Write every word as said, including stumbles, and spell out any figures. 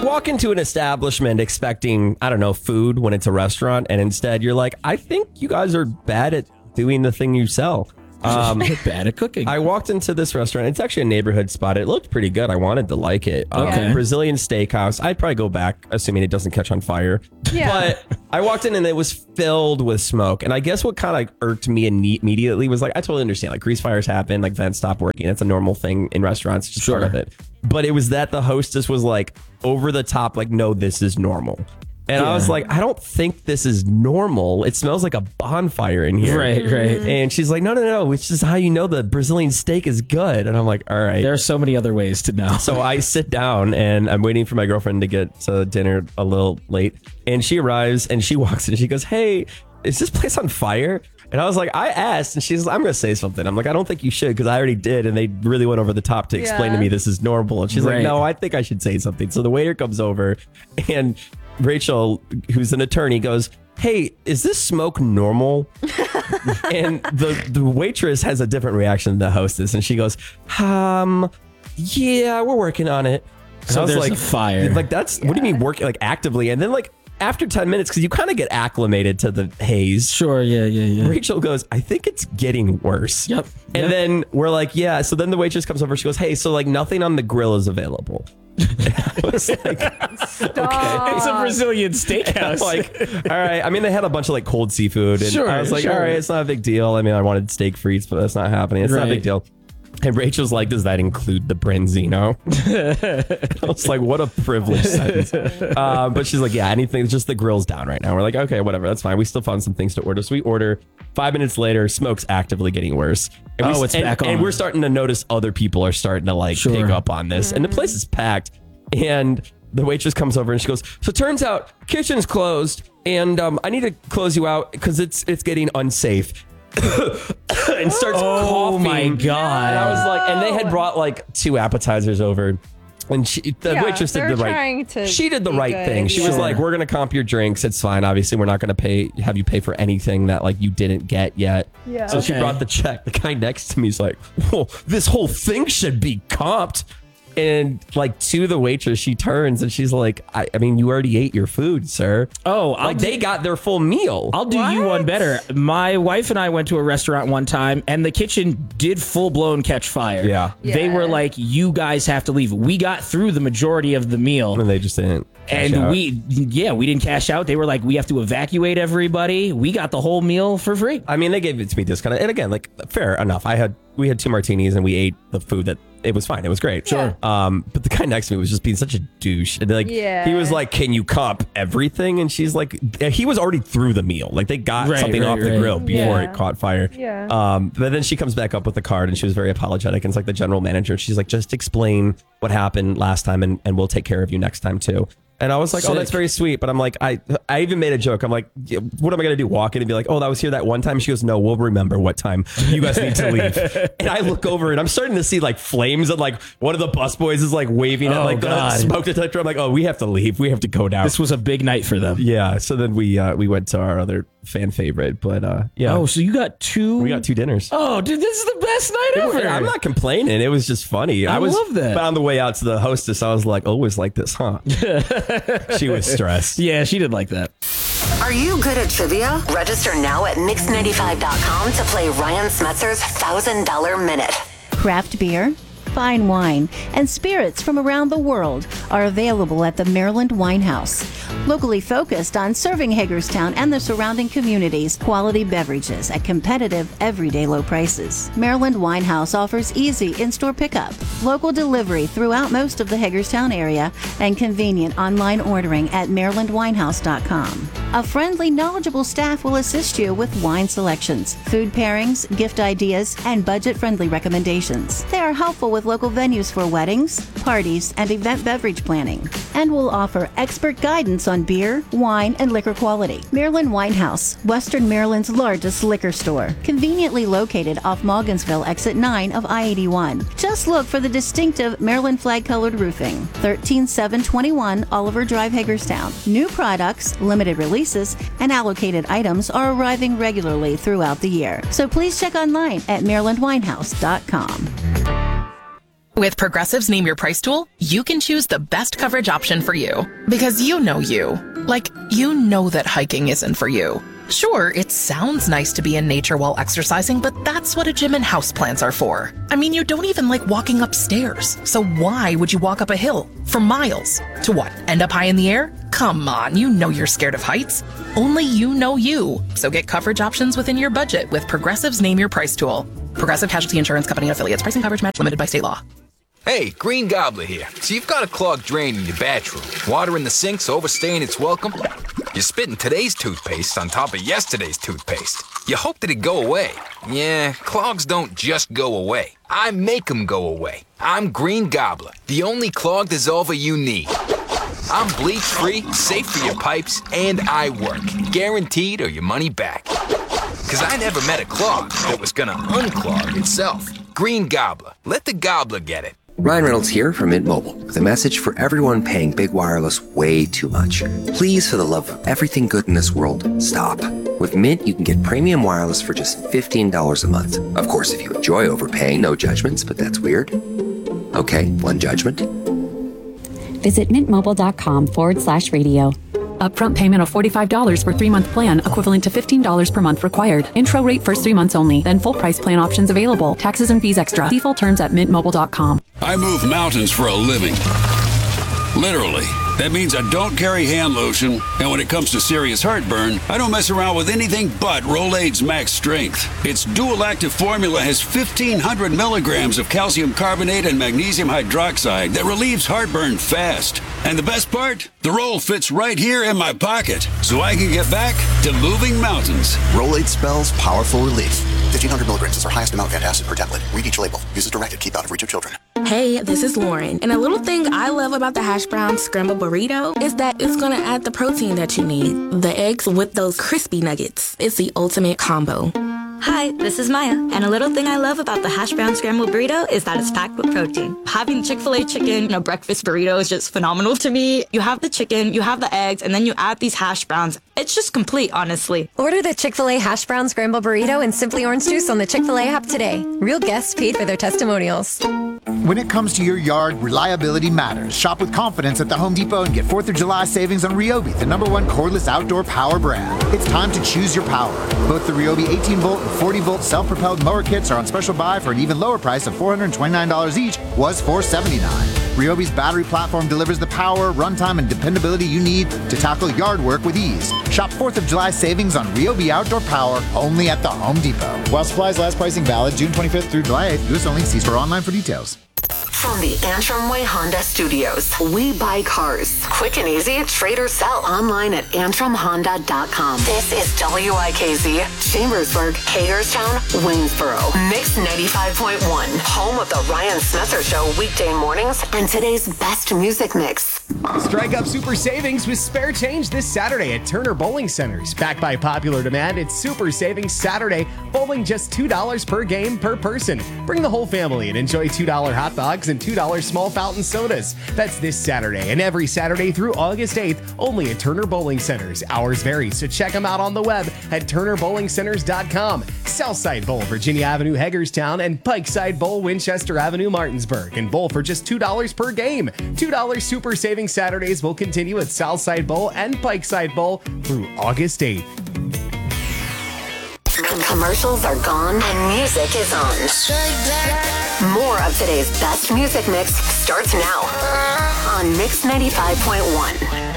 walk into an establishment expecting, I don't know, food when it's a restaurant, and instead you're like, I think you guys are bad at doing the thing you sell. Um, bad at cooking. I walked into this restaurant. It's actually a neighborhood spot. It looked pretty good. I wanted to like it. Um, Okay. Brazilian steakhouse. I'd probably go back, assuming it doesn't catch on fire. Yeah. But I walked in and it was filled with smoke. And I guess what kind of like irked me immediately was like, I totally understand. Like grease fires happen. Like vents stop working. That's a normal thing in restaurants. It's just Sure. part of it. But it was that the hostess was like over the top. Like, no, this is normal. And Yeah. I was like, I don't think this is normal. It smells like a bonfire in here. Right, right. And she's like, no, no, no. It's just how you know the Brazilian steak is good. And I'm like, all right. There are so many other ways to know. So I sit down and I'm waiting for my girlfriend to get to dinner a little late. And she arrives and she walks in and she goes, hey, is this place on fire? And I was like, I asked, and she's like, I'm going to say something. I'm like, I don't think you should, because I already did. And they really went over the top to explain Yeah. to me this is normal. And she's Right. like, no, I think I should say something. So the waiter comes over and Rachel, who's an attorney, goes, hey, is this smoke normal? And the, the waitress has a different reaction than the hostess. And she goes, um, yeah, we're working on it. And So I was there's like, a fire. Like, that's, what do you mean working, like, actively? And then, like, after ten minutes, because you kind of get acclimated to the haze. Sure, yeah, yeah, yeah. Rachel goes, I think it's getting worse. Yep. And Yep. then we're like, yeah. So then the waitress comes over. She goes, hey, so like nothing on the grill is available. I was like, Stop. It's a Brazilian I'm steakhouse. like, all right. I mean, they had a bunch of like cold seafood. And Sure, I was like, sure. all right, it's not a big deal. I mean, I wanted steak frites, but that's not happening. It's not a Right. big deal. And Rachel's like, does that include the branzino? I was like, what a privileged sentence. Uh, but she's like, yeah, anything, just the grill's down right now. We're like, okay, whatever, that's fine. We still found some things to order. So we order. Five minutes later, smoke's actively getting worse. And we, Oh, it's and, back on. And we're starting to notice other people are starting to like Sure. pick up on this. And the place is packed. And the waitress comes over and she goes, so it turns out kitchen's closed. And um, I need to close you out because it's it's getting unsafe. And starts Oh coughing. my God. And I was like, and they had brought like two appetizers over. And she, the Yeah, waitress did they're the right. trying to She did the be right good, thing. She was yeah. like, "We're gonna comp your drinks. It's fine. Obviously, we're not gonna pay have you pay for anything that like you didn't get yet." Yeah. So she Okay. brought the check. The guy next to me is like, "Well, this whole thing should be comped." And like to the waitress, she turns and she's like, I, I mean, you already ate your food, sir. Oh, I'll like do- they got their full meal. I'll do you one better. My wife and I went to a restaurant one time, and the kitchen did full blown catch fire. Yeah. They Yeah. were like, "You guys have to leave." We got through the majority of the meal, and they just didn't. cash and out. we, yeah, we didn't cash out. They were like, "We have to evacuate everybody." We got the whole meal for free. I mean, they gave it to me discounted. And again, like, fair enough. I had, we had two martinis and we ate the food that, it was fine. It was great. Sure. Um, but the guy next to me was just being such a douche. And like, Yeah. he was like, can you comp everything? And she's like, he was already through the meal. Like they got Right, something right, off the right. grill before Yeah. it caught fire. Yeah. Um, but then she comes back up with the card and she was very apologetic. And it's like the general manager. She's like, just explain what happened last time and, and we'll take care of you next time too. And I was like, oh, that's Sick. very sweet. But I'm like, I I even made a joke. I'm like, yeah, what am I going to do? Walk in and be like, oh, that was here that one time? She goes, no, we'll remember what time you guys need to leave. And I look over and I'm starting to see like flames and like one of the busboys is like waving at Oh, like the God. smoke detector. I'm like, oh, we have to leave. We have to go now. This was a big night for them. yeah. So then we uh, we went to our other fan favorite. But uh, yeah, Oh, so you got two? we got two dinners. Oh, dude, this is the best night ever. I'm not complaining. It was just funny. I was, love that. But on the way out to the hostess, I was like, always like this, huh? She was stressed. Yeah, she did like that. Are you good at trivia? Register now at mix ninety-five dot com to play Ryan Smetzer's one thousand dollar Minute. Craft beer, fine wine, and spirits from around the world are available at the Maryland Wine House. Locally focused on serving Hagerstown and the surrounding communities quality beverages at competitive, everyday low prices. Maryland Wine House offers easy in-store pickup, local delivery throughout most of the Hagerstown area, and convenient online ordering at maryland winehouse dot com. A friendly, knowledgeable staff will assist you with wine selections, food pairings, gift ideas, and budget-friendly recommendations. They are helpful with local venues for weddings, parties, and event beverage planning, and will offer expert guidance on beer, wine, and liquor quality. Maryland Wine House, Western Maryland's largest liquor store, conveniently located off Morgansville Exit nine of I eighty-one. Just look for the distinctive Maryland flag-colored roofing, thirteen seven twenty-one Oliver Drive, Hagerstown. New products, limited releases, and allocated items are arriving regularly throughout the year. So please check online at maryland winehouse dot com. With Progressive's Name Your Price tool, you can choose the best coverage option for you. Because you know you. Like, you know that hiking isn't for you. Sure, it sounds nice to be in nature while exercising, but that's what a gym and houseplants are for. I mean, you don't even like walking upstairs. So why would you walk up a hill for miles? To what, end up high in the air? Come on, you know you're scared of heights. Only you know you. So get coverage options within your budget with Progressive's Name Your Price tool. Progressive Casualty Insurance Company and affiliates. Pricing coverage match limited by state law. Hey, Green Gobbler here. So you've got a clogged drain in your bathroom. Water in the sink's overstaying its welcome. You're spitting today's toothpaste on top of yesterday's toothpaste. You hope that it go away. Yeah, clogs don't just go away. I make them go away. I'm Green Gobbler, the only clog dissolver you need. I'm bleach-free, safe for your pipes, and I work. Guaranteed or your money back. Because I never met a clog that was gonna unclog itself. Green Gobbler. Let the gobbler get it. Ryan Reynolds here from Mint Mobile with a message for everyone paying big wireless way too much. Please, for the love of everything good in this world, stop. With Mint, you can get premium wireless for just fifteen dollars a month. Of course, if you enjoy overpaying, no judgments, but that's weird. Okay, one judgment. Visit mintmobile.com forward slash radio. Upfront payment of forty-five dollars for three-month plan, equivalent to fifteen dollars per month required. Intro rate first three months only, then full price plan options available. Taxes and fees extra. See full terms at mint mobile dot com. I move mountains for a living. Literally. That means I don't carry hand lotion, and when it comes to serious heartburn, I don't mess around with anything but Rolaids Max Strength. Its dual-active formula has fifteen hundred milligrams of calcium carbonate and magnesium hydroxide that relieves heartburn fast. And the best part? The roll fits right here in my pocket, so I can get back to moving mountains. Rolaids spells powerful relief. fifteen hundred milligrams is our highest amount of antacid per tablet. Read each label. Use as directed. Keep out of reach of children. Hey, this is Lauren. And a little thing I love about the hash brown scrambled burrito is that it's going to add the protein that you need. The eggs with those crispy nuggets. It's the ultimate combo. Hi, this is Maya, and a little thing I love about the hash brown scrambled burrito is that it's packed with protein. Having Chick-fil-A chicken in a breakfast burrito is just phenomenal to me. You have the chicken, you have the eggs, and then you add these hash browns. It's just complete, honestly. Order the Chick-fil-A hash brown scrambled burrito and Simply Orange Juice on the Chick-fil-A app today. Real guests paid for their testimonials. When it comes to your yard, reliability matters. Shop with confidence at the Home Depot and get fourth of July savings on Ryobi, the number one cordless outdoor power brand. It's time to choose your power. Both the Ryobi eighteen volt and forty volt self-propelled mower kits are on special buy for an even lower price of four hundred twenty-nine dollars each, was four hundred seventy-nine dollars. Ryobi's battery platform delivers the power, runtime, and dependability you need to tackle yard work with ease. Shop fourth of July savings on Ryobi outdoor power only at the Home Depot. While supplies last, pricing valid June twenty-fifth through July eighth. U S only. See store online for details. From the Antrim Way Honda Studios, we buy cars. Quick and easy, trade or sell online at antrim honda dot com. This is W I K Z, Chambersburg, Hagerstown, Waynesboro. Mix ninety-five point one, home of the Ryan Smetzer Show weekday mornings and today's best music mix. Strike up super savings with spare change this Saturday at Turner Bowling Centers. Backed by popular demand, it's Super Savings Saturday. Bowling just two dollars per game per person. Bring the whole family and enjoy two dollar hot dogs and two dollar small fountain sodas. That's this Saturday and every Saturday through August eighth, only at Turner Bowling Centers. Hours vary, so check them out on the web at turner bowling centers dot com. Southside Bowl, Virginia Avenue, Hagerstown, and Pikeside Bowl, Winchester Avenue, Martinsburg. And bowl for just two dollars per game. two dollar Super Savings Saturdays will continue at Southside Bowl and Pikeside Bowl through August eighth. Commercials are gone and music is on. More of today's best music mix starts now on Mix ninety-five point one.